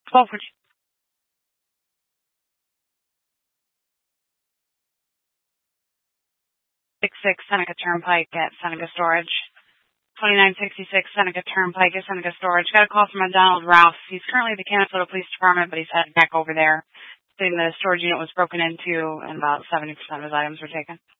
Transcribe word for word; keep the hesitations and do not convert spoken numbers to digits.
twelve forty. six six Seneca Turnpike at Seneca Storage. twenty-nine sixty-six Seneca Turnpike at Seneca Storage. Got a call from a Donald Ralph. He's currently at the Canastota Police Department, but he's headed back over there. Saying the storage unit was broken into and about seventy percent of his items were taken.